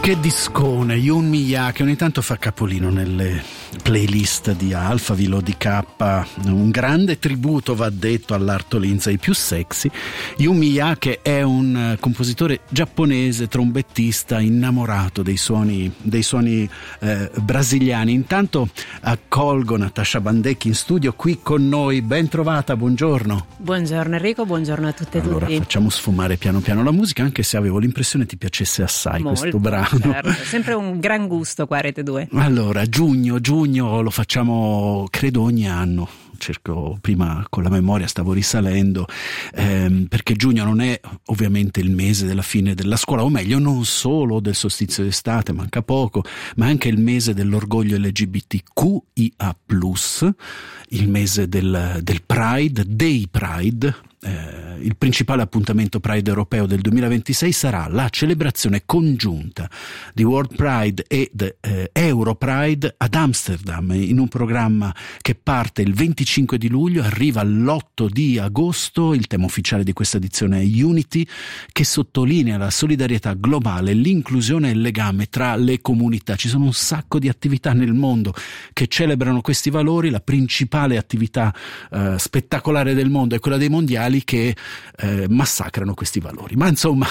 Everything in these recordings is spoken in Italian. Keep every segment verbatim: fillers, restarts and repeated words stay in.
Che discone, Yoon Mi-ya, che ogni tanto fa capolino nelle playlist di Alpha, Vilo di K, un grande tributo, va detto, all'Arto Lindsay più sexy. Yoon Mi-ya, che è un compositore giapponese, trombettista, innamorato dei suoni, dei suoni eh, brasiliani. Intanto accolgo Natasha Bandecchi in studio qui con noi. Ben trovata, buongiorno. Buongiorno Enrico, buongiorno a tutte e tutti. Allora facciamo sfumare piano piano la musica, anche se avevo l'impressione ti piacesse assai Molto, questo brano. Certo, sempre un gran gusto qua a Rete due. Allora, giugno, giugno lo facciamo credo ogni anno. Cerco, prima con la memoria stavo risalendo, ehm, perché giugno non è ovviamente il mese della fine della scuola, o meglio non solo del solstizio d'estate, manca poco, ma anche il mese dell'orgoglio L G B T Q I A plus, il mese del, del Pride, dei Pride. Eh, il principale appuntamento Pride europeo del duemilaventisei sarà la celebrazione congiunta di World Pride ed eh, Euro Pride ad Amsterdam, in un programma che parte il venticinque di luglio, arriva l'otto di agosto. Il tema ufficiale di questa edizione è Unity, che sottolinea la solidarietà globale, l'inclusione e il legame tra le comunità. Ci sono un sacco di attività nel mondo che celebrano questi valori. La principale attività eh, spettacolare del mondo è quella dei mondiali, che eh, massacrano questi valori. Ma insomma,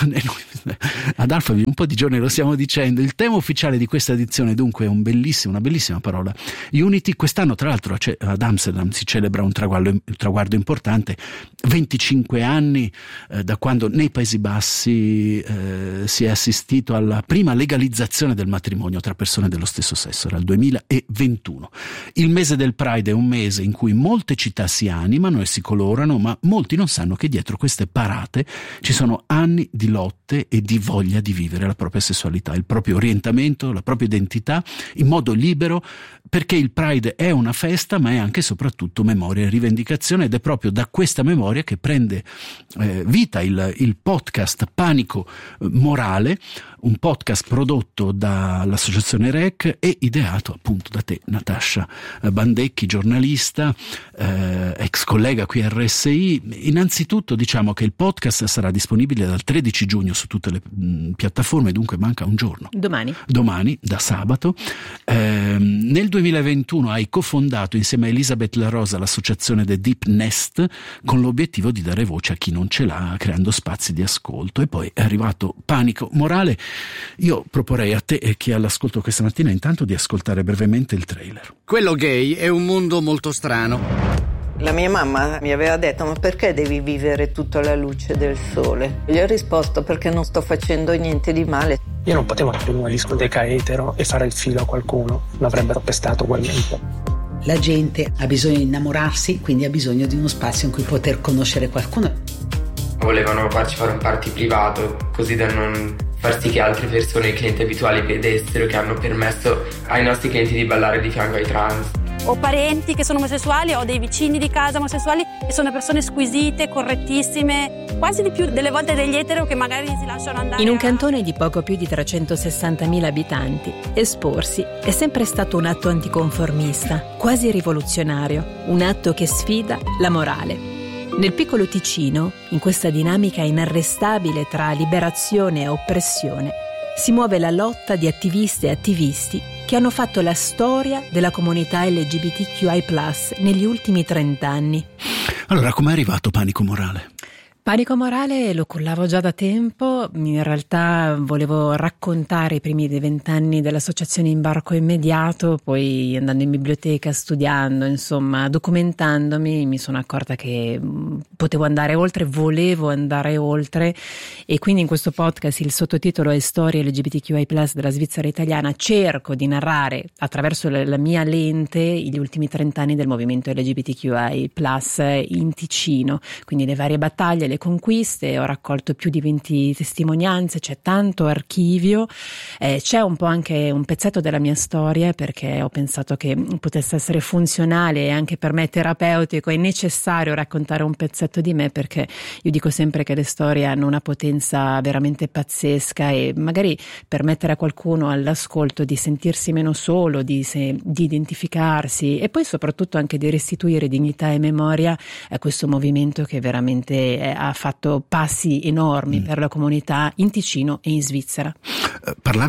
ad Alphaville un po' di giorni lo stiamo dicendo. Il tema ufficiale di questa edizione dunque è un bellissimo, una bellissima parola, Unity. Quest'anno tra l'altro ad Amsterdam si celebra un traguardo, un traguardo importante, venticinque anni eh, da quando nei Paesi Bassi eh, si è assistito alla prima legalizzazione del matrimonio tra persone dello stesso sesso, era il duemilaventuno. Il mese del Pride è un mese in cui molte città si animano e si colorano, ma molti non sanno che dietro queste parate ci sono anni di lotte e di voglia di vivere la propria sessualità, il proprio orientamento, la propria identità in modo libero, perché il Pride è una festa, ma è anche e soprattutto memoria e rivendicazione, ed è proprio da questa memoria che prende eh, vita il, il podcast Panico Morale, un podcast prodotto dall'associazione R E C e ideato appunto da te, Natasha Bandecchi, giornalista, eh, ex collega qui a R S I. Innanzitutto diciamo che il podcast sarà disponibile dal tredici giugno su tutte le mh, piattaforme, dunque manca un giorno. Domani. Domani, da sabato. Eh, nel duemilaventuno hai cofondato insieme a Elisabeth La Rosa l'associazione The Deep Nest, con l'obiettivo di dare voce a chi non ce l'ha, creando spazi di ascolto. E poi è arrivato Panico Morale. Io proporrei a te e chi è all'ascolto questa mattina intanto di ascoltare brevemente il trailer. Quello gay è un mondo molto strano. La mia mamma mi aveva detto: ma perché devi vivere tutto alla luce del sole? Gli ho risposto: perché non sto facendo niente di male. Io non potevo andare in una discoteca etero e fare il filo a qualcuno, mi avrebbero pestato ugualmente. La gente ha bisogno di innamorarsi, quindi ha bisogno di uno spazio in cui poter conoscere qualcuno. Volevano farci fare un party privato, così da non far sì che altre persone, i clienti abituali, vedessero, che hanno permesso ai nostri clienti di ballare di fianco ai trans. Ho parenti che sono omosessuali, ho dei vicini di casa omosessuali e sono persone squisite, correttissime, quasi di più delle volte degli etero che magari si lasciano andare. In un cantone di poco più di trecentosessantamila abitanti, esporsi è sempre stato un atto anticonformista, quasi rivoluzionario, un atto che sfida la morale. Nel piccolo Ticino, in questa dinamica inarrestabile tra liberazione e oppressione, si muove la lotta di attiviste e attivisti che hanno fatto la storia della comunità L G B T Q I plus, negli ultimi trent'anni. Allora, com'è arrivato Panico Morale? Panico Morale lo cullavo già da tempo, in realtà volevo raccontare i primi vent'anni dell'associazione Imbarco Immediato, poi andando in biblioteca, studiando, insomma documentandomi, mi sono accorta che potevo andare oltre, volevo andare oltre, e quindi in questo podcast il sottotitolo è Storie L G B T Q I plus della Svizzera italiana. Cerco di narrare attraverso la mia lente gli ultimi trent'anni del movimento L G B T Q I plus in Ticino, quindi le varie battaglie, le conquiste. Ho raccolto più di venti testimonianze, c'è tanto archivio, eh, c'è un po' anche un pezzetto della mia storia, perché ho pensato che potesse essere funzionale e anche per me terapeutico. È necessario raccontare un pezzetto di me, perché io dico sempre che le storie hanno una potenza veramente pazzesca, e magari permettere a qualcuno all'ascolto di sentirsi meno solo, di, se, di identificarsi, e poi soprattutto anche di restituire dignità e memoria a questo movimento che veramente è, ha fatto passi enormi mm. per la comunità in Ticino e in Svizzera. Uh, parlavi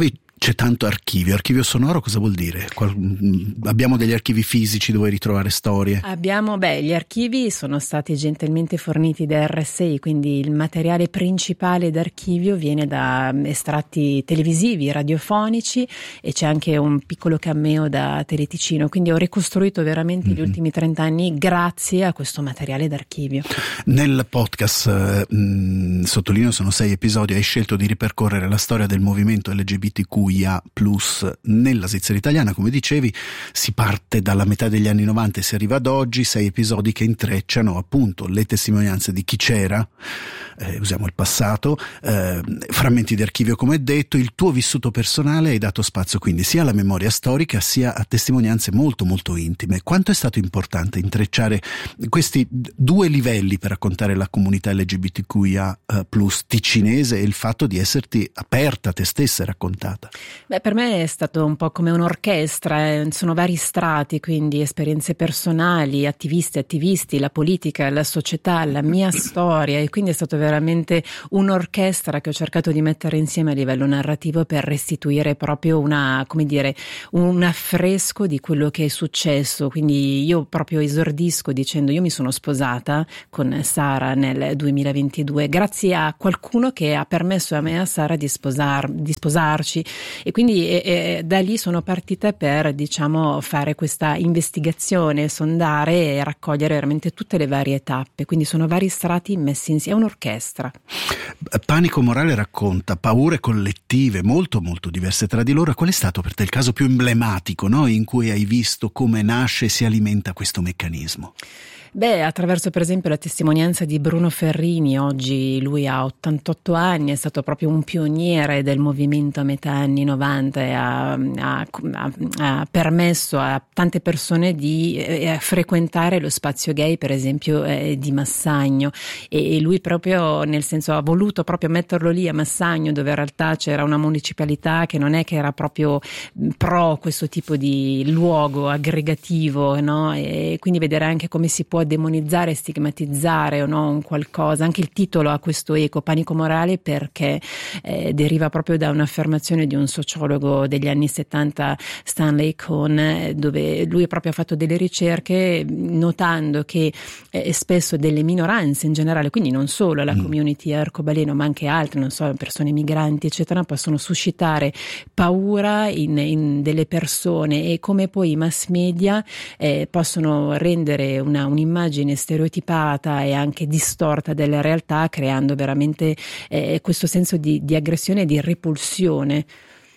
C'è tanto archivio. Archivio sonoro cosa vuol dire? Qual- abbiamo degli archivi fisici dove ritrovare storie? Abbiamo, beh, gli archivi sono stati gentilmente forniti da R S I, quindi il materiale principale d'archivio viene da estratti televisivi, radiofonici, e c'è anche un piccolo cameo da Teleticino, quindi ho ricostruito veramente mm-hmm. gli ultimi trent'anni grazie a questo materiale d'archivio. Nel podcast, mh, sottolineo, sono sei episodi, hai scelto di ripercorrere la storia del movimento L G B T Q I A plus nella Svizzera italiana. Come dicevi, si parte dalla metà degli anni novanta e si arriva ad oggi, sei episodi che intrecciano appunto le testimonianze di chi c'era, eh, usiamo il passato, eh, frammenti di archivio come detto, il tuo vissuto personale. Hai dato spazio quindi sia alla memoria storica sia a testimonianze molto molto intime. Quanto è stato importante intrecciare questi due livelli per raccontare la comunità L G B T Q I A plus ticinese e il fatto di esserti aperta te stessa e raccontata? Beh, per me è stato un po' come un'orchestra, eh. sono vari strati, quindi esperienze personali, attivisti, attivisti, la politica, la società, la mia storia, e quindi è stato veramente un'orchestra che ho cercato di mettere insieme a livello narrativo per restituire proprio una, come dire, un affresco di quello che è successo. Quindi io proprio esordisco dicendo: io mi sono sposata con Sara nel duemilaventidue grazie a qualcuno che ha permesso a me e a Sara di, sposar, di sposarci, e quindi e, e, da lì sono partita per, diciamo, fare questa investigazione, sondare e raccogliere veramente tutte le varie tappe. Quindi sono vari strati messi insieme, è un'orchestra. Panico Morale racconta paure collettive molto molto diverse tra di loro. Qual è stato per te il caso più emblematico, no? In cui hai visto come nasce e si alimenta questo meccanismo? Beh, attraverso per esempio la testimonianza di Bruno Ferrini. Oggi lui ha ottantotto anni, è stato proprio un pioniere del movimento a metà anni novanta e ha, ha, ha permesso a tante persone di eh, frequentare lo spazio gay, per esempio eh, di Massagno, e, e lui proprio, nel senso, ha voluto proprio metterlo lì a Massagno, dove in realtà c'era una municipalità che non è che era proprio pro questo tipo di luogo aggregativo, no? E quindi vedere anche come si può demonizzare, stigmatizzare o no un qualcosa. Anche il titolo ha questo eco, Panico Morale, perché eh, deriva proprio da un'affermazione di un sociologo degli anni settanta, Stanley Cohn, dove lui proprio ha fatto delle ricerche notando che eh, spesso delle minoranze in generale, quindi non solo la community arcobaleno ma anche altre, non so, persone migranti eccetera, possono suscitare paura in, in delle persone, e come poi i mass media eh, possono rendere una, un'immagine stereotipata e anche distorta della realtà, creando veramente eh, questo senso di, di aggressione e di repulsione.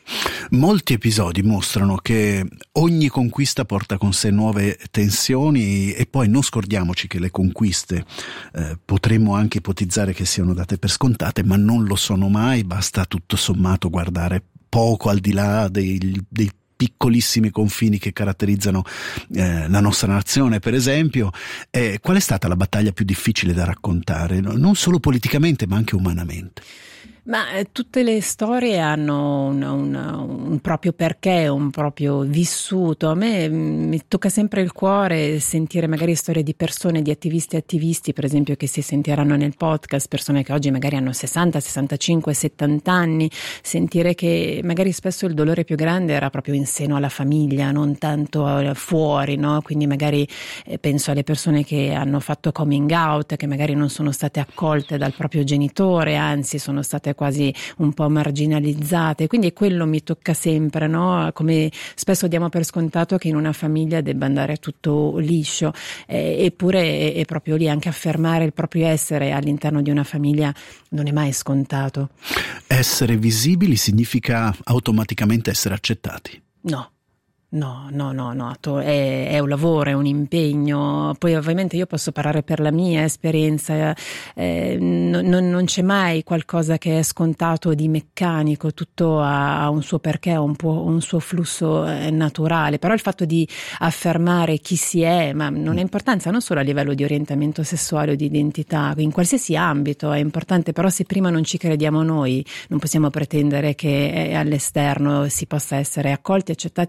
Molti episodi mostrano che ogni conquista porta con sé nuove tensioni, e poi non scordiamoci che le conquiste eh, potremmo anche ipotizzare che siano date per scontate, ma non lo sono mai. Basta tutto sommato guardare poco al di là dei, dei piccolissimi confini che caratterizzano eh, la nostra nazione, per esempio. Eh, qual è stata la battaglia più difficile da raccontare, non solo politicamente ma anche umanamente? Ma eh, tutte le storie hanno un, un, un proprio perché, un proprio vissuto. A me mh, mi tocca sempre il cuore sentire magari storie di persone, di attivisti e attivisti, per esempio, che si sentiranno nel podcast, persone che oggi magari hanno sessanta, sessantacinque, settanta anni, sentire che magari spesso il dolore più grande era proprio in seno alla famiglia, non tanto fuori, no? Quindi magari eh, penso alle persone che hanno fatto coming out, che magari non sono state accolte dal proprio genitore, anzi sono state quasi un po' marginalizzate, quindi quello mi tocca sempre, no? Come spesso diamo per scontato che in una famiglia debba andare tutto liscio, eh, eppure è, è proprio lì, anche affermare il proprio essere all'interno di una famiglia non è mai scontato. Essere visibili significa automaticamente essere accettati? No. No, no, no, no, è, è un lavoro, è un impegno. Poi ovviamente io posso parlare per la mia esperienza, eh, non, non c'è mai qualcosa che è scontato di meccanico, tutto ha, ha un suo perché, un, po', un suo flusso eh, naturale, però il fatto di affermare chi si è, ma non ha importanza non solo a livello di orientamento sessuale o di identità, in qualsiasi ambito è importante, però se prima non ci crediamo noi non possiamo pretendere che all'esterno si possa essere accolti, accettati e rispettati.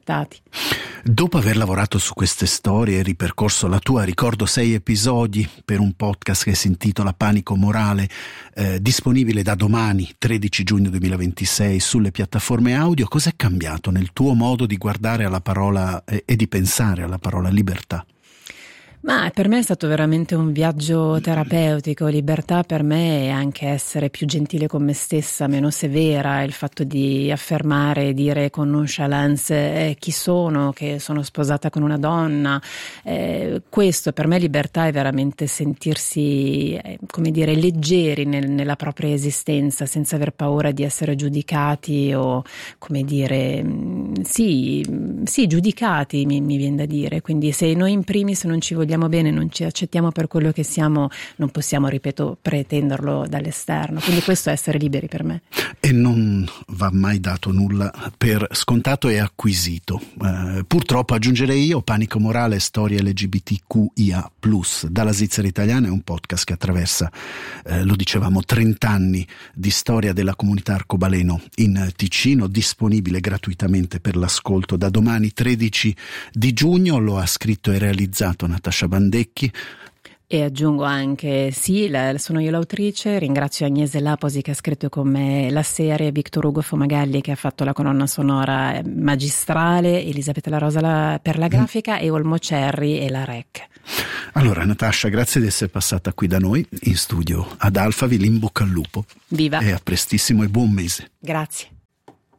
rispettati. Dopo aver lavorato su queste storie e ripercorso la tua, ricordo, sei episodi per un podcast che si intitola Panico Morale, eh, disponibile da domani, tredici giugno duemilaventisei, sulle piattaforme audio, cos'è cambiato nel tuo modo di guardare alla parola e, e di pensare alla parola libertà? Ma per me è stato veramente un viaggio terapeutico. Libertà per me è anche essere più gentile con me stessa, meno severa, il fatto di affermare e dire con nonchalance eh, chi sono, che sono sposata con una donna. Eh, questo per me libertà è veramente sentirsi, eh, come dire, leggeri nel, nella propria esistenza, senza aver paura di essere giudicati o, come dire, mh, sì, sì, giudicati mi, mi viene da dire. Quindi se noi in primis non ci vogliamo bene, non ci accettiamo per quello che siamo, non possiamo, ripeto, pretenderlo dall'esterno. Quindi questo è essere liberi per me. E non va mai dato nulla per scontato e acquisito. Eh, purtroppo, aggiungerei io, Panico Morale, storie L G B T Q I A plus, dalla Svizzera italiana, è un podcast che attraversa, eh, lo dicevamo, trenta anni di storia della comunità arcobaleno in Ticino, disponibile gratuitamente per l'ascolto da domani tredici di giugno. Lo ha scritto e realizzato Natascia Bandecchi. E aggiungo anche, sì, la, sono io l'autrice, ringrazio Agnese Laposi che ha scritto con me la serie, Victor Ugo Fumagalli che ha fatto la colonna sonora magistrale, Elisabetta La Rosa la, per la grafica mm. e Olmo Cerri e la rec. Allora Natascia, grazie di essere passata qui da noi in studio ad Alphaville, in bocca al lupo. Viva! E a prestissimo e buon mese. Grazie.